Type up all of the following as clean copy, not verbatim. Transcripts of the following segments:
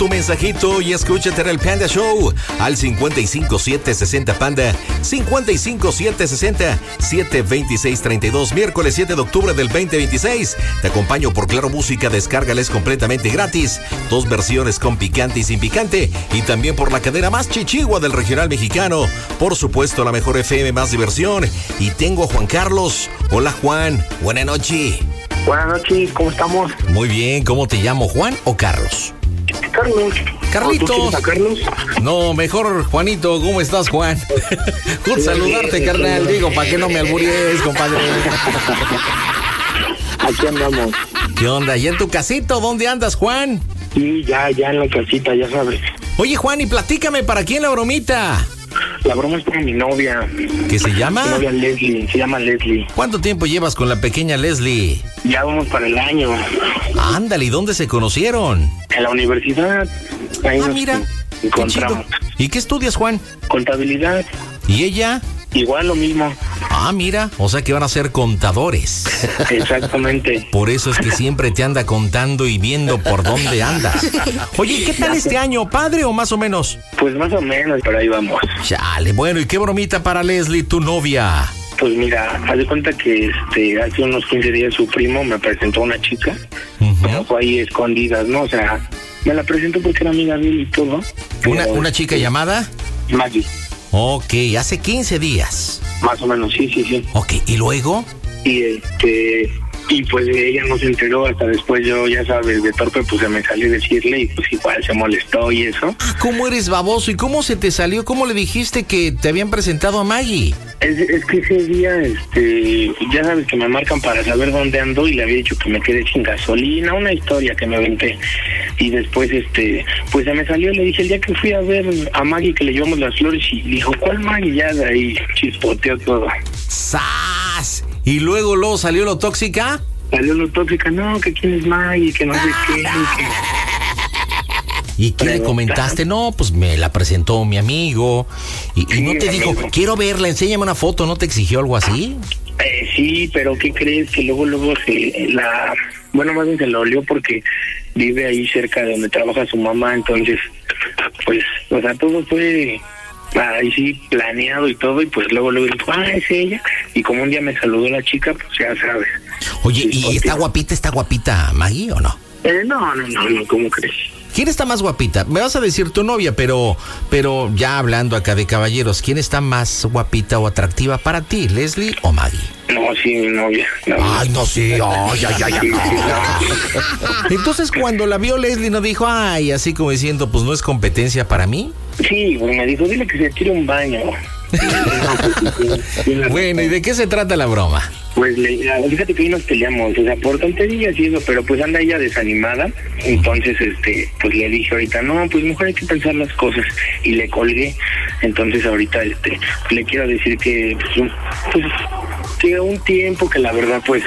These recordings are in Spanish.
Tu mensajito y escúchate en el Panda Show al 55760 Panda, 55760-72632, miércoles 7 de octubre del 2026. Te acompaño por Claro Música, descárgales completamente gratis. 2 versiones con picante y sin picante. Y también por la cadena más chichigua del regional mexicano. Por supuesto, la mejor FM, más diversión. Y tengo a Juan Carlos. Hola, Juan. Buenas noches. Buenas noches, ¿cómo estamos? Muy bien, ¿cómo te llamo, Juan o Carlos? Carlos. Carlitos. ¿Tú quieres a Carlos? No, mejor Juanito. ¿Cómo estás, Juan? Por saludarte, carnal. Digo, ¿para qué no me alburies, compadre? Aquí andamos. ¿Qué onda? ¿Y en tu casito? ¿Dónde andas, Juan? Sí, ya en la casita, ya sabes. Oye, Juan, y platícame, ¿para quién la bromita? La broma es para mi novia. ¿Qué se llama? Mi novia Leslie, se llama Leslie. ¿Cuánto tiempo llevas con la pequeña Leslie? Ya vamos para el año. Ándale, ¿y dónde se conocieron? En la universidad. Ahí nos mira, encontramos. Qué chido. ¿Y qué estudias, Juan? Contabilidad. ¿Y ella? Igual lo mismo. Ah, mira, o sea que van a ser contadores. Exactamente. Por eso es que siempre te anda contando y viendo por dónde andas. Oye, ¿qué tal este año? ¿Padre o más o menos? Pues más o menos, pero ahí vamos. Chale, bueno, ¿y qué bromita para Leslie, tu novia? Pues mira, haz de cuenta que hace unos 15 días su primo me presentó a una chica. Uh-huh. Fue ahí escondidas, ¿no? O sea, me la presentó porque era amiga de él y todo. ¿Una chica llamada? Maggie. Ok, hace 15 días. Más o menos, sí. Ok, ¿y luego? Y pues ella no se enteró hasta después. Yo, ya sabes, de torpe, pues se me salió decirle y pues igual se molestó y eso. Ah, ¿cómo eres baboso? ¿Y cómo se te salió? ¿Cómo le dijiste que te habían presentado a Maggie? Es que ese día, ya sabes que me marcan para saber dónde ando y le había dicho que me quedé sin gasolina, una historia que me aventé. Y después, pues se me salió, le dije el día que fui a ver a Maggie que le llevamos las flores y dijo, ¿cuál Maggie? Ya de ahí chispoteó todo. ¡Sas! ¿Y luego salió lo tóxica? Salió lo tóxica, no, que quién es Maggie, que no sé qué. ¿Y qué le comentaste? No, pues me la presentó mi amigo. Y Sí, no te dijo, quiero verla, enséñame una foto, ¿no te exigió algo así? Sí, pero ¿qué crees? Que luego bueno, más bien se lo olió porque vive ahí cerca de donde trabaja su mamá, entonces, pues, o sea, todo fue ahí sí planeado y todo, y pues luego dijo, es ella, y como un día me saludó la chica, pues ya sabes. Oye, ¿y está guapita Maggie o no? No, ¿cómo crees? ¿Quién está más guapita? Me vas a decir tu novia, pero ya hablando acá de caballeros, ¿quién está más guapita o atractiva para ti, Leslie o Maggie? No, sí, mi novia. No. Ay, no, sí, ay. Entonces, cuando la vio Leslie, ¿no dijo, ay, así como diciendo, pues no es competencia para mí? Sí, pues me dijo, dile que se tire un baño. Bueno, ¿y de qué se trata la broma? Pues fíjate que hoy nos peleamos, o sea, por tonterías y eso, pero pues anda ella desanimada, entonces pues le dije ahorita, no, pues mejor hay que pensar las cosas, y le colgué. Entonces ahorita le quiero decir que pues que un tiempo que la verdad pues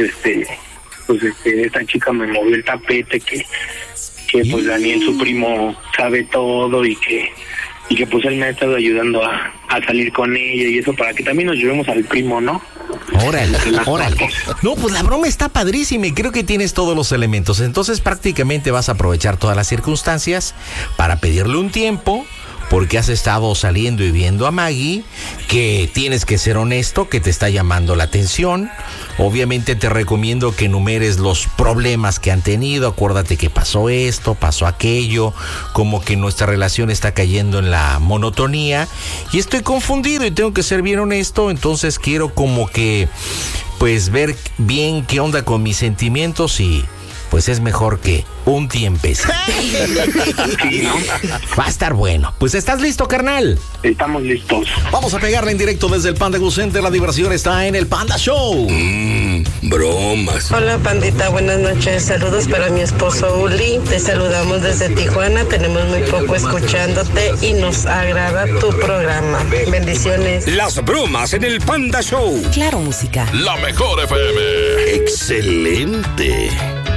esta chica me movió el tapete, que pues Daniel, su primo, sabe todo y que pues él me ha estado ayudando a salir con ella y eso, para que también nos llevemos al primo, ¿no? Órale. No, pues la broma está padrísima y creo que tienes todos los elementos. Entonces prácticamente vas a aprovechar todas las circunstancias para pedirle un tiempo, porque has estado saliendo y viendo a Maggie, que tienes que ser honesto, que te está llamando la atención. Obviamente te recomiendo que enumeres los problemas que han tenido. Acuérdate que pasó esto, pasó aquello, como que nuestra relación está cayendo en la monotonía y estoy confundido y tengo que ser bien honesto. Entonces quiero como que pues ver bien qué onda con mis sentimientos y pues es mejor que un tiempecito. Sí, ¿no? Va a estar bueno. Pues ¿estás listo, carnal? Estamos listos. Vamos a pegarle en directo desde el Panda Go Center. La diversión está en el Panda Show. Bromas. Hola, pandita, buenas noches. Saludos para mi esposo Uli. Te saludamos desde Tijuana. Tenemos muy poco escuchándote y nos agrada tu programa. Bendiciones. Las bromas en el Panda Show. Claro, música. La mejor FM. Excelente.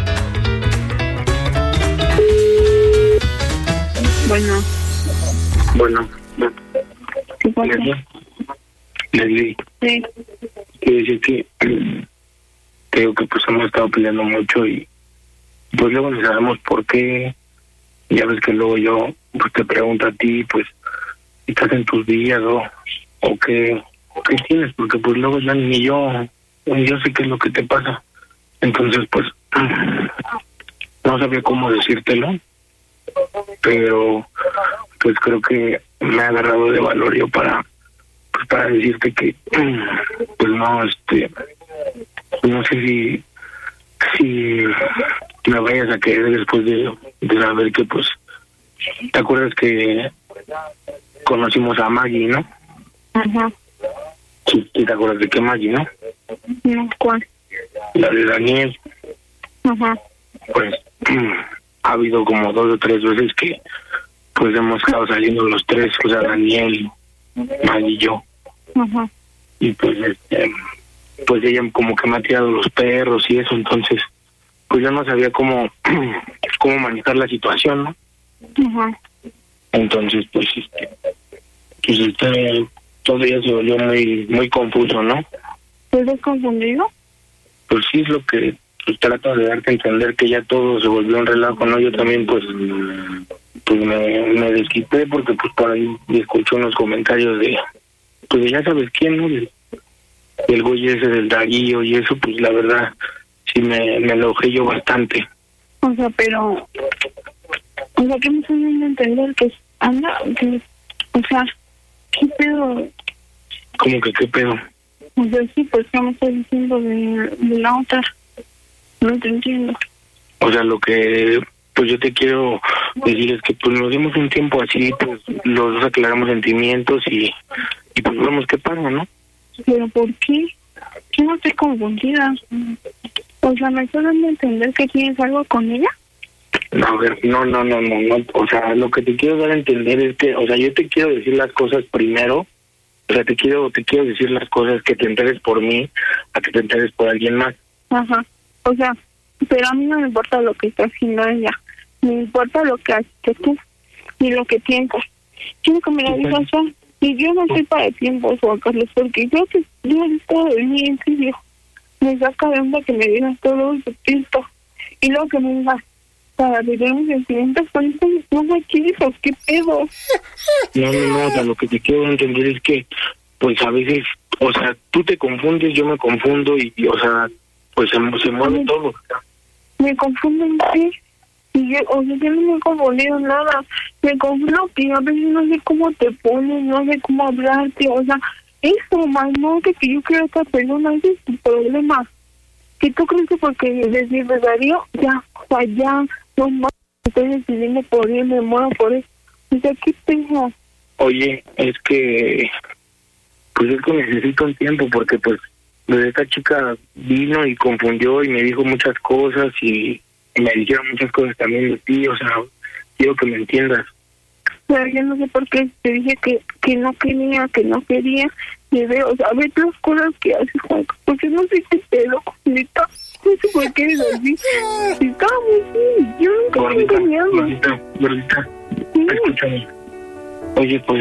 Bueno. ¿Qué pasa? Leslie. Sí. Quiero decir que creo que pues hemos estado peleando mucho y pues luego no sabemos por qué, Ya ves que luego yo pues te pregunto a ti, pues, ¿estás en tus días o qué tienes? Porque pues luego ya ni yo sé qué es lo que te pasa. Entonces, pues, no sabía cómo decírtelo, pero pues creo que me ha agarrado de valor yo para decirte que, pues no, no sé si me vayas a querer después de saber que, pues, ¿te acuerdas que conocimos a Maggie, no? Ajá. Sí, ¿te acuerdas de qué Maggie, no? No, ¿cuál? La de Daniel. Ajá. Pues ha habido como 2 o 3 veces que pues hemos estado saliendo los 3, o sea, Daniel, Maggie y yo. Ajá. Y pues pues ella como que me ha tirado los perros y eso, entonces pues yo no sabía cómo manejar la situación, ¿no? Ajá. Entonces pues todo ya se volvió muy confuso, ¿no? ¿Estás confundido? Pues sí, es lo que pues trato de darte a entender, que ya todo se volvió un relajo, ¿no? Yo también pues me desquité porque pues por ahí escuché unos comentarios de ya sabes quién, ¿no? El güey ese del Darío y eso, pues la verdad sí me enojé yo bastante. O sea, pero... O sea, ¿qué me estás dando a entender? Que anda... o sea, ¿qué pedo? ¿Cómo que qué pedo? O sea, sí, pues ¿qué me estás diciendo de la otra? No te entiendo. O sea, lo que pues yo te quiero decir es que pues nos dimos un tiempo así, pues los dos aclaramos sentimientos y pues vemos qué pasa, ¿no? ¿Pero por qué? Yo no estoy confundida. O sea, ¿me estás dando a entender que tienes algo con ella? No, a ver, no. O sea, lo que te quiero dar a entender es que, o sea, yo te quiero decir las cosas primero. O sea, te quiero decir las cosas, que te enteres por mí, a que te enteres por alguien más. Ajá. O sea, pero a mí no me importa lo que está haciendo ella. Me importa lo que haces tú y lo que piensas. Quiero que me lo digas ya. Y yo no estoy para tiempos, Juan Carlos, porque yo he estado bien, serio. Me saca de onda que me digas todo esto. Y luego que me digas, para vivir mis sentimientos, pues no me quieres, ¿qué pedo? No, o sea, lo que te quiero entender es que, pues a veces, o sea, tú te confundes, yo me confundo y o sea, pues se mueve todo. Me confundo en qué. Y yo, o sea, yo no me he confundido nada. Me confundo que a veces no sé cómo te pones, no sé cómo hablarte. O sea, eso, más no que yo quiero a esta persona, ese es tu problema. Que tú crees que porque decir Darío, ya, o sea, ya, no más, estoy decidiendo por él, me muero por él. O sea, ¿qué tengo? Oye, es que necesito un tiempo porque pues esta chica vino y confundió y me dijo muchas cosas y me dijeron muchas cosas también de ti, o sea, quiero que me entiendas. Pero yo no sé por qué te dije que no quería, y veo, o sea, ve las cosas que haces, Juan, porque no sé qué pedo, neta, no sé por qué eres así. Estamos así, yo nunca me he engañado. Gordita, escúchame. Oye, pues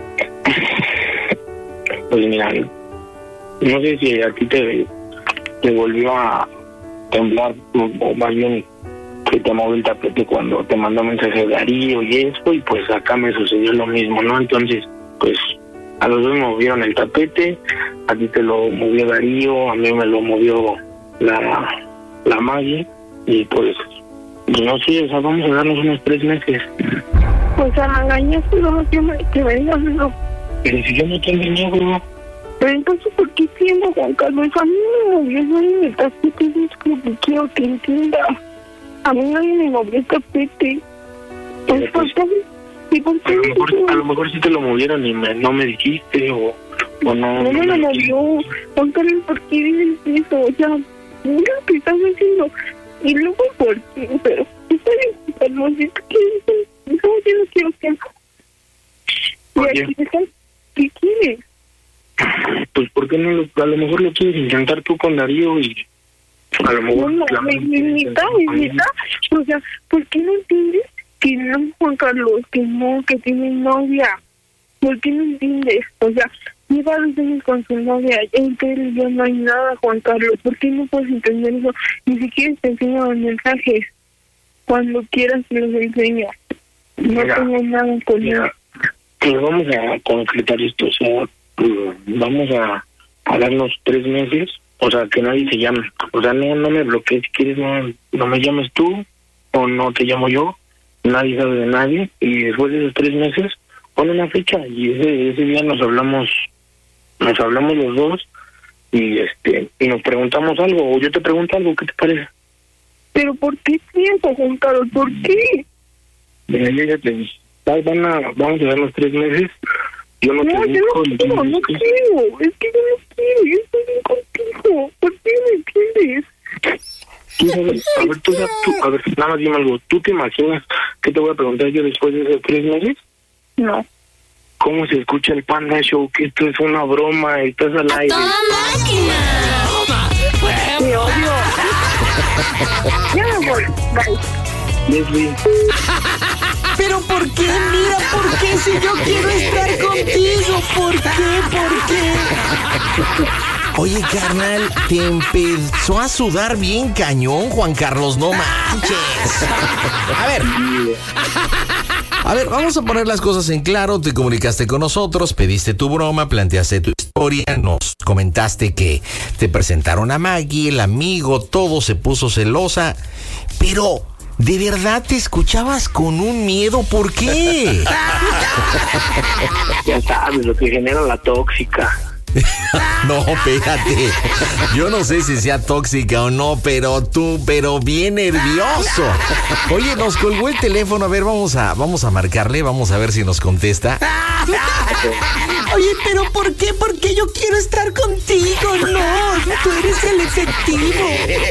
mira, no sé si a ti te volvió a temblar, o más bien que te movió el tapete cuando te mandó mensaje de Darío y esto, y pues acá me sucedió lo mismo, ¿no? Entonces, pues a los dos movieron el tapete, a ti te lo movió Darío, a mí me lo movió la Maggie, y pues no sé, o sea, vamos a darnos unos 3 meses. O sea, me engañaste, no que me digas eso. Pero si yo no te engañé, bro. Pero entonces, ¿por qué siendo, Juan Carlos? A mí me movió el tapete, es como que quiero que entienda. A mí nadie me movió el tapete. Pues, ¿por qué? ¿Y por qué? A lo mejor sí te lo movieron y no me dijiste, o no. No me lo movió. Juan Carlos, ¿por qué dices eso? O sea, mira lo que estás haciendo. Y luego, ¿por qué? Pero, está bien, Carlos, ¿qué dices? No, yo no quiero tiempo. ¿Qué quieres? Pues, ¿por qué no a lo mejor lo quieres intentar tú con Darío y a lo mejor... No, neta, o sea, ¿por qué no entiendes que no, Juan Carlos, que no, que tiene novia? ¿Por qué no entiendes? O sea, lleva 2 años con su novia, entre él y yo no hay nada, Juan Carlos. ¿Por qué no puedes entender eso? Ni siquiera te enseño los mensajes. Cuando quieras te los enseño. No tengo nada con él. Pues vamos a concretar esto, o sea, vamos a darnos 3 meses, o sea, que nadie se llame. O sea, no me bloquees, si quieres no me llames tú, o no te llamo yo, nadie sabe de nadie, y después de esos 3 meses, pon una fecha, y ese día nos hablamos los dos, y nos preguntamos algo, o yo te pregunto algo, ¿qué te parece? ¿Pero por qué tiempo, Juan Carlos? ¿Por qué? Mira, yo ya te dije, vamos a dar los 3 meses, yo no te No, yo busco, no quiero, es que yo no quiero, yo estoy bien contigo, ¿por qué me entiendes? A ver, nada más dime algo, ¿tú te imaginas qué te voy a preguntar yo después de esos 3 meses? No. ¿Cómo se escucha el Panda Show? Que esto es una broma, estás al aire. ¡Toda máquina! Te odio. Ya me voy, bye. Leslie, Pero ¿por qué? Mira, ¿por qué si yo quiero estar contigo? ¿Por qué? Oye, carnal, te empezó a sudar bien cañón, Juan Carlos, no manches. A ver, vamos a poner las cosas en claro. Te comunicaste con nosotros, pediste tu broma, planteaste tu historia, nos comentaste que te presentaron a Maggie, el amigo, todo se puso celosa, pero ¿de verdad te escuchabas con un miedo? ¿Por qué? ya sabes lo que genera la tóxica. No, espérate. Yo no sé si sea tóxica o no, pero bien nervioso. Oye, nos colgó el teléfono. A ver, vamos a marcarle, vamos a ver si nos contesta. Oye, pero ¿por qué? Porque yo quiero estar contigo. No, tú eres el efectivo.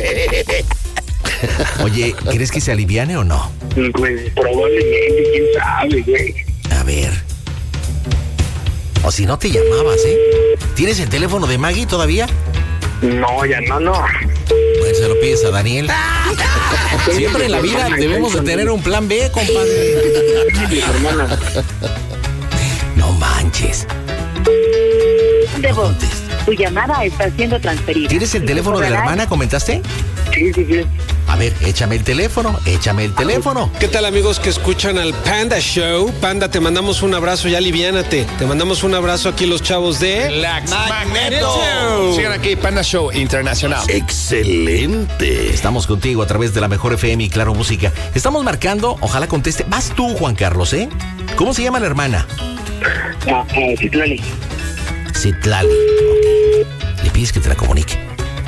Oye, ¿crees que se aliviane o no? Pues probablemente, quién sabe, güey. A ver. O si no te llamabas, ¿eh? ¿Tienes el teléfono de Maggie todavía? No, ya no. Pues se lo pides a Daniel. Siempre en la vida debemos de tener un plan B, compadre. Hermana. No manches. De voz. Tu llamada está siendo transferida. ¿Tienes el teléfono de la hermana? ¿Comentaste? Sí. A ver, échame el teléfono. ¿Qué tal, amigos que escuchan al Panda Show? Panda, te mandamos un abrazo, ya aliviánate. Te mandamos un abrazo aquí los chavos de Relax Magneto. Sigan aquí, Panda Show Internacional. Excelente. Estamos contigo a través de la Mejor FM y Claro Música. Estamos marcando, ojalá conteste. Vas tú, Juan Carlos, ¿eh? ¿Cómo se llama la hermana? Citlali. Citlali. Ok. Le pides que te la comunique.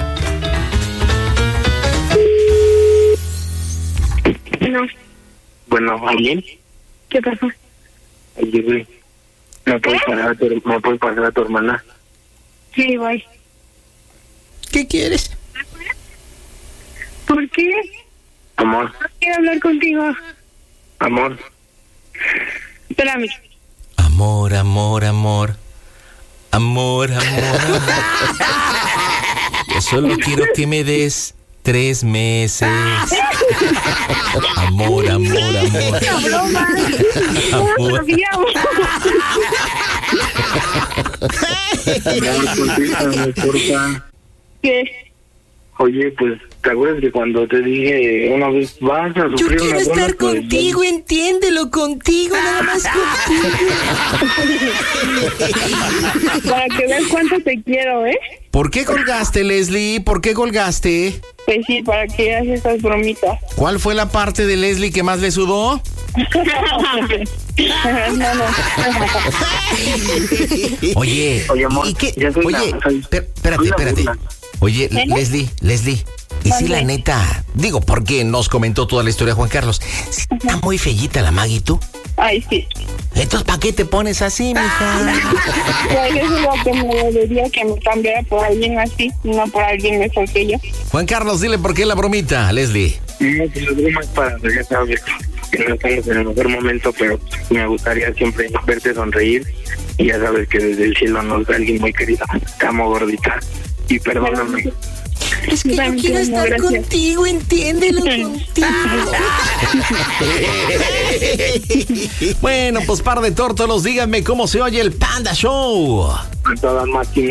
No. Bueno, ¿alguien? ¿Qué pasó? Oye, güey, ¿me puedes pasar a tu hermana? Sí, bye. ¿Qué quieres? ¿Por qué? Amor, No quiero hablar contigo. amor. Espérame. Amor. Yo solo quiero que me des 3 meses. Amor. ¡Qué broma! No sabíamos. Contéstame, porfa. ¿Qué? Oye, pues, ¿te acuerdas que cuando te dije una vez vas a Yo sufrir quiero una broma? estar contigo, entiéndelo, contigo, nada más contigo. Para que veas cuánto te quiero, ¿eh? ¿Por qué colgaste, Leslie? ¿Por qué colgaste? Pues sí, para que hagas esas bromitas. ¿Cuál fue la parte de Leslie que más le sudó? No. Oye, amor, ¿y qué? ya soy Oye, espérate. Oye, Leslie, y si la neta, digo, porque nos comentó toda la historia Juan Carlos, si está muy fellita la Maggie, ¿tú? Ay, sí. Entonces, ¿para qué te pones así, mija? Pues eso es lo que me debería que me cambiara por alguien así, no por alguien mejor que yo. Juan Carlos, dile por qué la bromita, Leslie. No, pues la broma es para, ya sabes, que no estamos en el mejor momento, pero me gustaría siempre verte sonreír. Y ya sabes que desde el cielo nos da alguien muy querido. Te amo, gordita. Y perdóname. Es que yo quiero estar contigo, entiéndelo, contigo. Bueno, pues par de tórtolos, díganme cómo se oye el Panda Show. A todas máquinas.